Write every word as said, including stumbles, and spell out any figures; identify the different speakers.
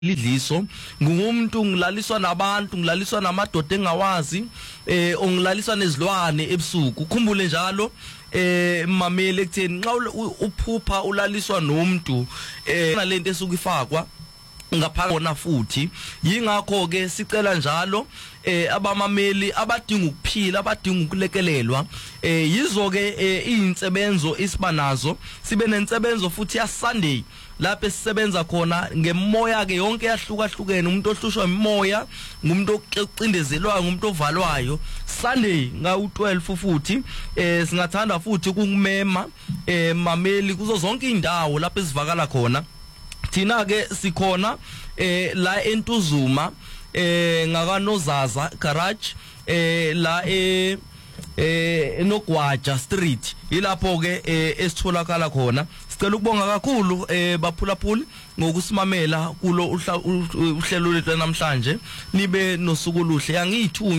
Speaker 1: lidliso ngumuntu ngilaliswa nabantu ngilaliswa namadoda engawazi eh ongilaliswa nezilwane ebusuku ukhumbule njalo eh mamele ekutheni nxa uphupha ulaliswa nomuntu eh nalento esukifakwa ngaphakona futhi yingakho ke sicela njalo eh abamameli abadinga ukuphila abadinga ukulekelelwa eh yizo ke izinsebenzo isibanazo sibe nensebenzo futhi ya Sunday lapho sisebenza khona ngemoya ke yonke yahlukahlukene umuntu ohlushwa imoya ngumuntu ocindezelwayo ngumuntu ovalwayo Sunday nga u twelve futhi eh singathanda futhi ukumema eh mameli kuzo zonke indawo lapho esivakala khona thina ke sikhona eh la eNtuzuma eh ngakanozaza garage eh la e eh enogwaja street ilapho ke esitholakala khona sicela ukubonga kakhulu eh baphulaphuli ngokusimamela kulo uhlelo lwethu namhlanje nibe nosuku luhle yangithu